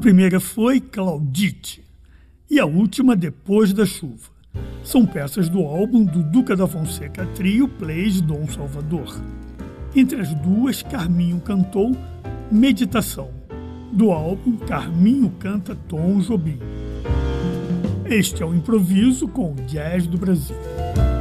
primeira foi Claudite e a última Depois da Chuva. São peças do álbum do Duca da Fonseca Trio Plays Dom Salvador. Entre as duas, Carminho cantou Meditação, do álbum Carminho Canta Tom Jobim. Este é o Improviso com o Jazz do Brasil.